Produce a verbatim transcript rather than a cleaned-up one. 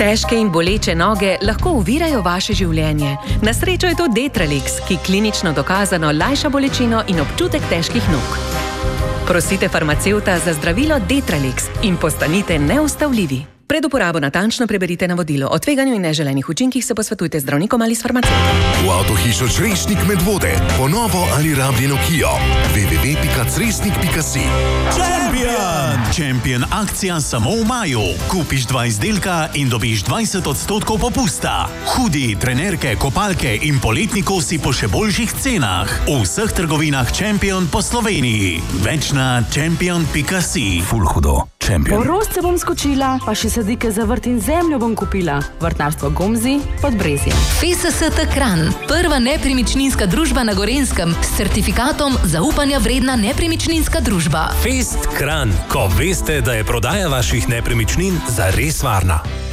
Težke in boleče noge lahko ovirajo vaše življenje. Na srečo je to Detralix, ki klinično dokazano lajša bolečino in občutek težkih nog. Prosite farmacevta za zdravilo Detralix in postanite neustavljivi. Pred uporabo natančno preberite navodilo. O tveganju in neželenih učinkih se posvetujte z zdravnikom ali s farmacevtom. V Avtohišo Cresnik Medvode. Ponovo ali rabljeno Kia. w w w pika cresnik pika si. Champion! Champion akcija samo v maju. Kupiš dva izdelka in dobiš dvajset odstotkov popusta. Hudi, trenerke, kopalke in poletni kosi po še boljših cenah. V vseh trgovinah Champion po Sloveniji. Več na champion pika si. Ful hudo. Champion. Porosce bom skočila, pa še sadike za vrt in zemljo bom kupila. Vrtnarstvo Gomzi pod Brezjem. F S S T Kranj, prva nepremičninska družba na Gorenjskem s certifikatom zaupanja vredna nepremičninska družba. Fest Kranj, ko veste, da je prodaja vaših nepremičnin zares varna.